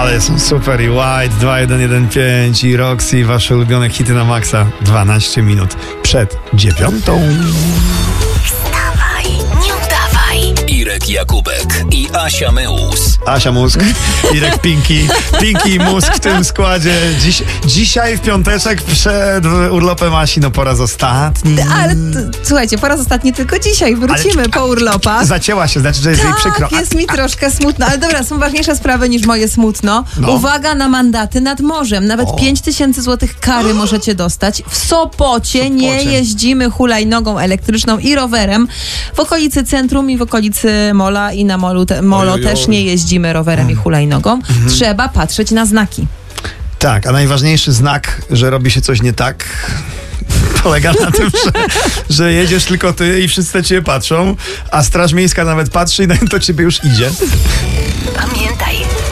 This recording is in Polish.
Ale są super i White 2115 i Roxy, wasze ulubione hity na maksa. 12 minut przed 9. Wstawaj, nie udawaj. Irek Jakubek i Asia Meus. Asia Mózg, Irek Pinki i Mózg w tym składzie. Dzisiaj w piąteczek przed urlopem Asi, no po raz ostatni. Ale słuchajcie, po raz ostatni tylko dzisiaj. Wrócimy po urlopach. Zacięła się, znaczy, że jest jej przykro. Jest mi troszkę smutno, ale dobra, są ważniejsze sprawy niż moje smutno. No. Uwaga na mandaty nad morzem. Nawet 5000 złotych kary możecie dostać. W Sopocie nie jeździmy hulajnogą elektryczną i rowerem. W okolicy centrum i w okolicy mola i na molo też nie jeździmy rowerem i hulajnogą. Trzeba patrzeć na znaki. Tak, a najważniejszy znak, że robi się coś nie tak, polega na tym, że jedziesz tylko ty i wszyscy na ciebie patrzą, a Straż Miejska nawet patrzy i to ciebie już idzie. Pamiętaj,